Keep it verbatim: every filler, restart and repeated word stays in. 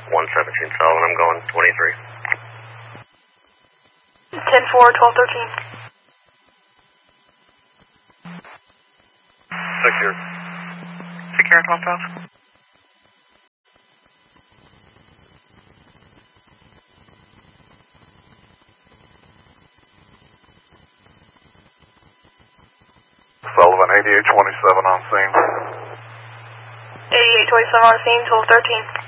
one seventeen Sullivan, I'm going twenty-three. ten four, twelve thirteen. Secure. Secure, twelve twelve. Sullivan, eighty-eight twenty-seven on scene. eighty-eight twenty-seven on scene, twelve thirteen.